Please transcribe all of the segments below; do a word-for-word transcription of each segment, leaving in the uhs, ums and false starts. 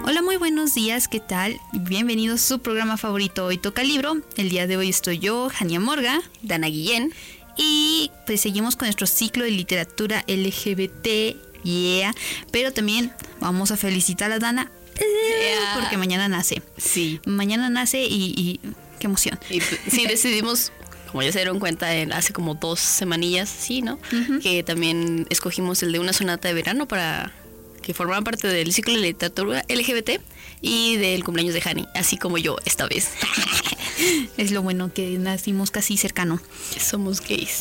Hola, muy buenos días, ¿qué tal? Bienvenidos a su programa favorito Hoy Toca Libro. El día de hoy estoy yo, Jania Morga, Dana Guillén, y pues seguimos con nuestro ciclo de literatura L G B T, yeah, pero también vamos a felicitar a Dana yeah. porque mañana nace. Sí. Mañana nace y, y qué emoción. Y sí, decidimos, como ya se dieron cuenta, en, hace como dos semanillas, sí, ¿no? Uh-huh. Que también escogimos el de una sonata de verano para que formara parte del ciclo de literatura L G B T y del cumpleaños de Hani, así como yo esta vez. Es lo bueno que nacimos casi cercano. Somos gays.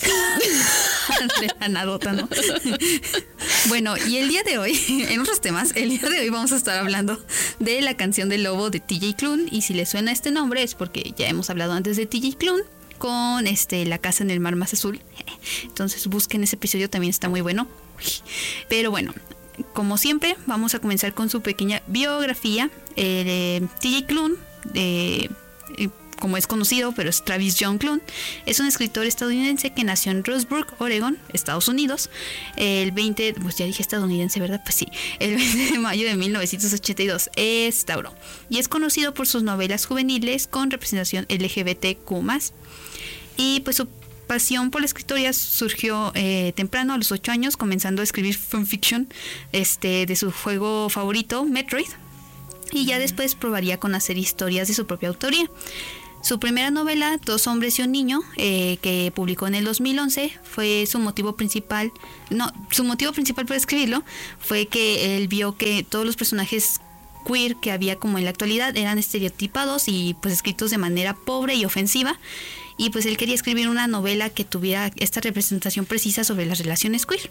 De la nadota, ¿no? Bueno, y el día de hoy, en otros temas, el día de hoy vamos a estar hablando de La canción del lobo de T J Klune. Y si les suena este nombre es porque ya hemos hablado antes de T J Klune con este La casa en el mar más azul. Entonces busquen ese episodio, también está muy bueno. Pero bueno, como siempre, vamos a comenzar con su pequeña biografía. Eh, T J Klune, eh, eh, como es conocido, pero es Travis John Klune, es un escritor estadounidense que nació en Roseburg, Oregon, Estados Unidos, el veinte, pues ya dije estadounidense, ¿verdad? Pues sí, el veinte de mayo de mil novecientos ochenta y dos, es tauro, y es conocido por sus novelas juveniles con representación L G B T Q más, y pues su pasión por la escritoria surgió eh, temprano, a los ocho años, comenzando a escribir fanfiction este, de su juego favorito, Metroid, y ya después probaría con hacer historias de su propia autoría. Su primera novela, Dos hombres y un niño, eh, que publicó en el dos mil once, fue su motivo principal, no, su motivo principal para escribirlo fue que él vio que todos los personajes queer que había como en la actualidad eran estereotipados y pues escritos de manera pobre y ofensiva, y pues él quería escribir una novela que tuviera esta representación precisa sobre las relaciones queer.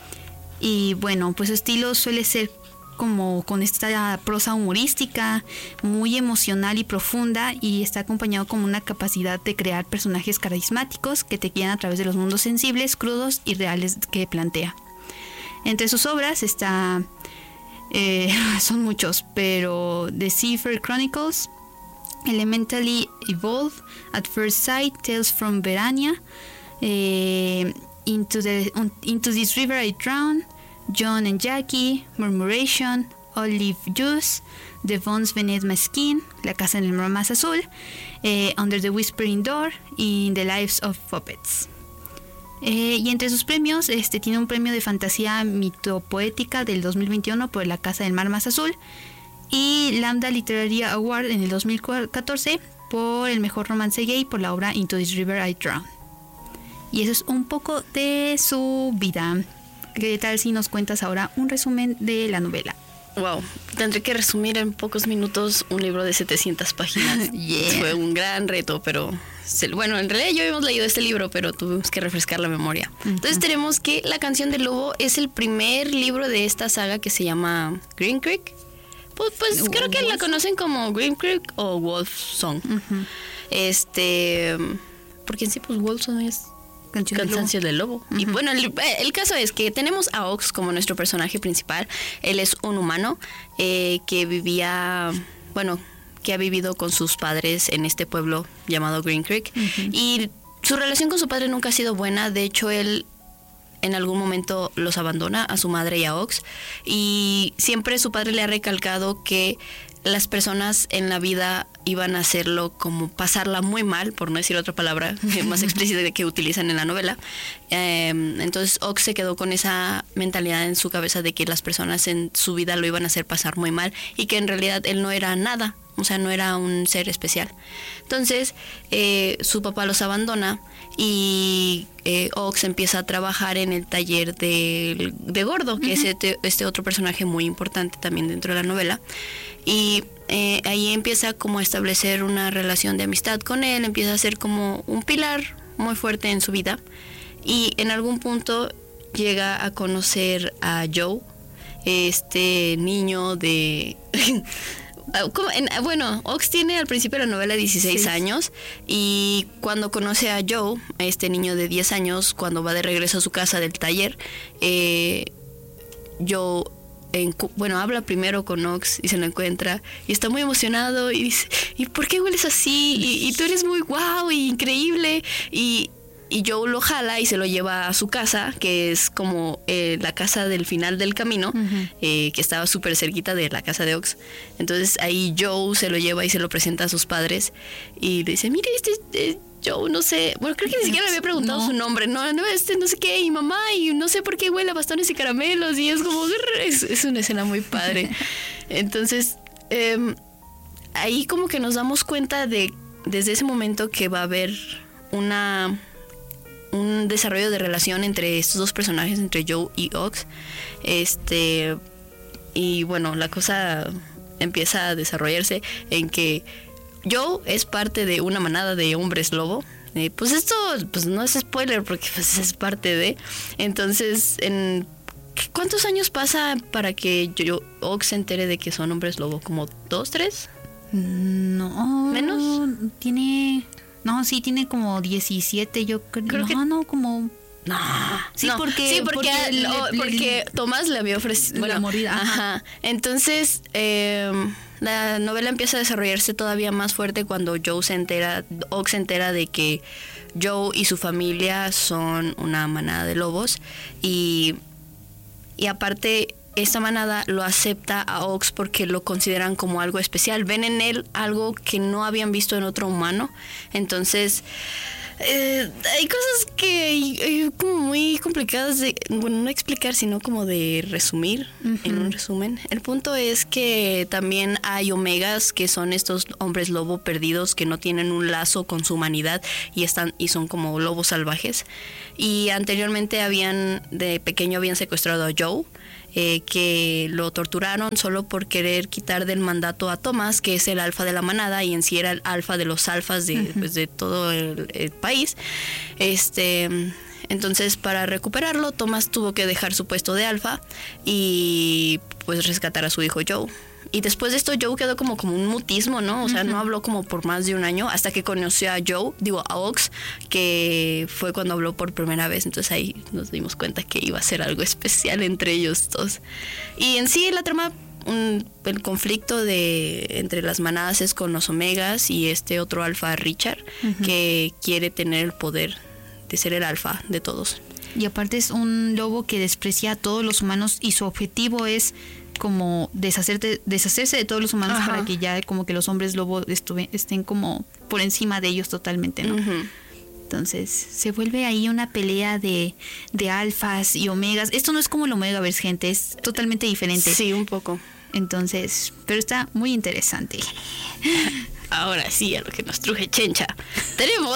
Y bueno, pues su estilo suele ser como con esta prosa humorística, muy emocional y profunda, y está acompañado con una capacidad de crear personajes carismáticos que te guían a través de los mundos sensibles, crudos y reales que plantea. Entre sus obras está, eh, son muchos, pero The Cipher Chronicles, Elementally Evolved, At First Sight, Tales from Verania, eh, Into the Into This River I Drown, John and Jackie, Murmuration, Olive Juice, The Bones Beneath My Skin, La casa en el mar más azul, eh, Under the Whispering Door y In the Lives of Puppets. Eh, y entre sus premios, este tiene un premio de fantasía mitopoética del dos mil veintiuno por La casa del mar más azul y Lambda Literary Award en el dos mil catorce por el mejor romance gay por la obra Into This River I Drown. Y eso es un poco de su vida. ¿Qué tal si nos cuentas ahora un resumen de la novela? Wow, tendré que resumir en pocos minutos un libro de setecientas páginas. Yeah. Fue un gran reto, pero bueno, en realidad ya habíamos leído este libro, pero tuvimos que refrescar la memoria. Uh-huh. Entonces tenemos que La canción del lobo es el primer libro de esta saga que se llama Green Creek. Pues, pues creo que la conocen como Green Creek o Wolf Song. Uh-huh. Este, porque en sí pues Wolf Song es Canción Cansancio del Lobo. Uh-huh. Y bueno, el, el caso es que tenemos a Ox como nuestro personaje principal. Él es un humano eh, que vivía, bueno, que ha vivido con sus padres en este pueblo llamado Green Creek. Uh-huh. Y su relación con su padre nunca ha sido buena. De hecho, él en algún momento los abandona a su madre y a Ox. Y siempre su padre le ha recalcado que las personas en la vida iban a hacerlo como pasarla muy mal, por no decir otra palabra más explícita que utilizan en la novela. Eh, entonces Ox se quedó con esa mentalidad en su cabeza de que las personas en su vida lo iban a hacer pasar muy mal y que en realidad él no era nada, o sea, no era un ser especial. Entonces eh, su papá los abandona y eh, Ox empieza a trabajar en el taller de, de Gordo, que uh-huh. es este, este otro personaje muy importante también dentro de la novela. Y eh, ahí empieza como a establecer una relación de amistad con él, empieza a ser como un pilar muy fuerte en su vida. Y en algún punto llega a conocer a Joe, este niño de... Bueno, Ox tiene al principio de la novela dieciséis sí. años, y cuando conoce a Joe, este niño de diez años, cuando va de regreso a su casa del taller, eh, Joe... En, bueno, habla primero con Ox y se lo encuentra y está muy emocionado y dice, ¿y por qué hueles así? Y, y tú eres muy guau y increíble. Y, y Joe lo jala y se lo lleva a su casa, que es como eh, la casa del final del camino, uh-huh. eh, que estaba súper cerquita de la casa de Ox. Entonces ahí Joe se lo lleva y se lo presenta a sus padres y le dice, mire, este... este Joe, no sé, bueno, creo que ni siquiera le había preguntado no. su nombre, no, no, este, no sé qué, y mamá, y no sé por qué huele a bastones y caramelos, y es como, es, es una escena muy padre. Entonces, eh, ahí como que nos damos cuenta de, desde ese momento, que va a haber una, un desarrollo de relación entre estos dos personajes, entre Joe y Ox, este, y bueno, la cosa empieza a desarrollarse en que Joe es parte de una manada de hombres lobo. Eh, pues esto pues no es spoiler porque pues es parte de... Entonces, en ¿cuántos años pasa para que Joe, Ox se entere de que son hombres lobo? ¿Como dos, tres? No. ¿Menos? Tiene... No, sí, tiene como diecisiete, yo creo. creo no, que... no, como... No, sí, no, porque, sí, porque, porque, le, le, porque Tomás le había ofrecido bueno, la morida. Ajá. ajá. Entonces, eh, la novela empieza a desarrollarse todavía más fuerte cuando Joe se entera, Ox se entera de que Joe y su familia son una manada de lobos y, y aparte esta manada lo acepta a Ox porque lo consideran como algo especial. Ven en él algo que no habían visto en otro humano. Entonces... Eh, hay cosas que eh, como muy complicadas de, bueno, no explicar, sino como de resumir, uh-huh. en un resumen. El punto es que también hay omegas, que son estos hombres lobo perdidos que no tienen un lazo con su humanidad y están y son como lobos salvajes. Y anteriormente habían, de pequeño habían secuestrado a Joe, Eh, que lo torturaron solo por querer quitar del mandato a Thomas, que es el alfa de la manada y en sí era el alfa de los alfas de, uh-huh. pues, de todo el, el país. Este, entonces, para recuperarlo, Thomas tuvo que dejar su puesto de alfa y pues rescatar a su hijo Joe. Y después de esto Joe quedó como, como un mutismo, ¿no? O sea, uh-huh. no habló como por más de un año hasta que conoció a Joe, digo, a Ox, que fue cuando habló por primera vez. Entonces ahí nos dimos cuenta que iba a ser algo especial entre ellos dos. Y en sí la trama, un, el conflicto de entre las manadas es con los omegas y este otro alfa, Richard, uh-huh. que quiere tener el poder de ser el alfa de todos. Y aparte es un lobo que desprecia a todos los humanos y su objetivo es como deshacerte, deshacerse de todos los humanos. Ajá. Para que ya como que los hombres lobo estuve, estén como por encima de ellos totalmente, ¿no? Uh-huh. Entonces se vuelve ahí una pelea de, de alfas y omegas. Esto no es como el Omegaverse, gente, es totalmente diferente. Sí, un poco. Entonces, pero está muy interesante. Ahora sí, a lo que nos truje Chencha. Tenemos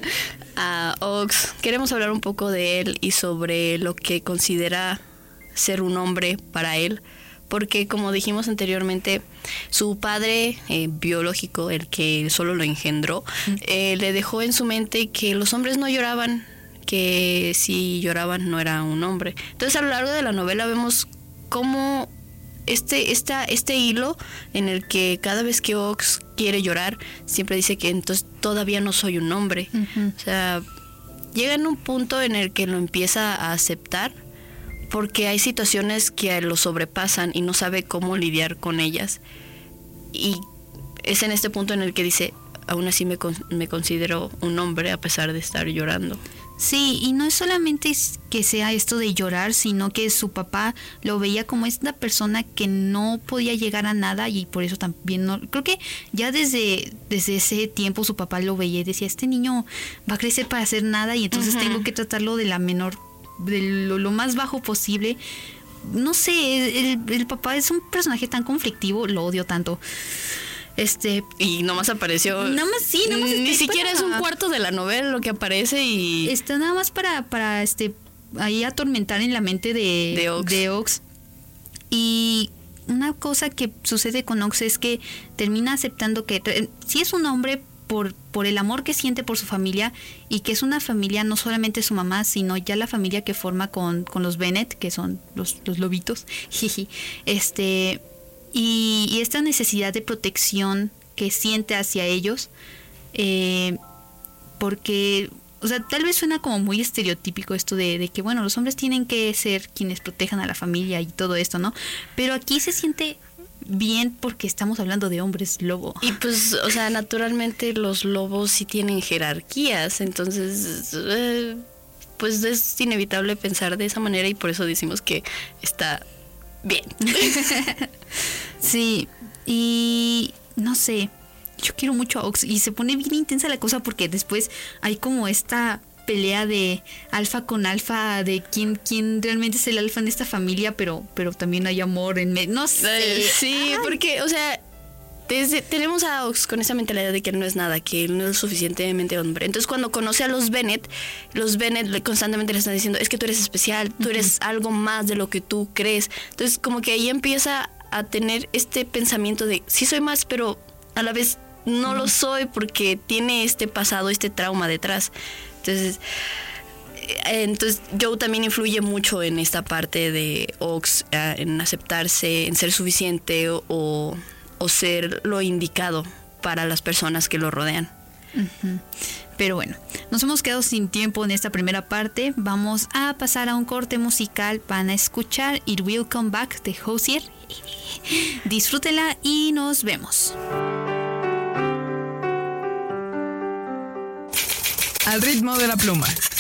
a Ox. Queremos hablar un poco de él y sobre lo que considera ser un hombre para él. Porque, como dijimos anteriormente, su padre eh, biológico, el que solo lo engendró, eh, le dejó en su mente que los hombres no lloraban, que si lloraban no era un hombre. Entonces, a lo largo de la novela vemos cómo este, esta, este hilo en el que cada vez que Ox quiere llorar, siempre dice que entonces todavía no soy un hombre. Uh-huh. O sea, llega en un punto en el que lo empieza a aceptar, porque hay situaciones que lo sobrepasan y no sabe cómo lidiar con ellas. Y es en este punto en el que dice, aún así me, con, me considero un hombre a pesar de estar llorando. Sí, y no es solamente que sea esto de llorar, sino que su papá lo veía como esta persona que no podía llegar a nada y por eso también no... Creo que ya desde, desde ese tiempo su papá lo veía y decía, este niño va a crecer para hacer nada y entonces uh-huh. tengo que tratarlo de la menor... de lo, lo más bajo posible. No sé, el, el papá es un personaje tan conflictivo, lo odio tanto. Este y nomás apareció. Nada más sí, nada más ni siquiera para, es un cuarto de la novela lo que aparece y está nada más para para este ahí atormentar en la mente de de Ox. de Ox. Y una cosa que sucede con Ox es que termina aceptando que eh, sí es un hombre por por el amor que siente por su familia y que es una familia no solamente su mamá, sino ya la familia que forma con, con los Bennett, que son los, los lobitos. este y, y esta necesidad de protección que siente hacia ellos, eh, porque, o sea, tal vez suena como muy estereotípico esto de, de que, bueno, los hombres tienen que ser quienes protejan a la familia y todo esto, ¿no? Pero aquí se siente bien porque estamos hablando de hombres lobo. Y pues, o sea, naturalmente los lobos sí tienen jerarquías, entonces, eh, pues es inevitable pensar de esa manera y por eso decimos que está bien. Sí, y no sé, yo quiero mucho a Ox y se pone bien intensa la cosa porque después hay como esta pelea de alfa con alfa, de quién, quién realmente es el alfa en esta familia, pero, pero también hay amor en medio, no sé. Sí, Ay. porque, o sea, desde, tenemos a Ox con esa mentalidad de que él no es nada, que él no es suficientemente hombre. Entonces cuando conoce a los Bennett, los Bennett constantemente le están diciendo, es que tú eres especial, tú eres uh-huh. algo más de lo que tú crees. Entonces como que ahí empieza a tener este pensamiento de, sí soy más, pero a la vez no uh-huh. lo soy porque tiene este pasado, este trauma detrás. Entonces, entonces Joe también influye mucho en esta parte de Ox, uh, en aceptarse, en ser suficiente o, o ser lo indicado para las personas que lo rodean. Uh-huh. Pero bueno, nos hemos quedado sin tiempo en esta primera parte. Vamos a pasar a un corte musical. Van a escuchar It Will Come Back de Hozier. Disfrútela y nos vemos. Al ritmo de la pluma.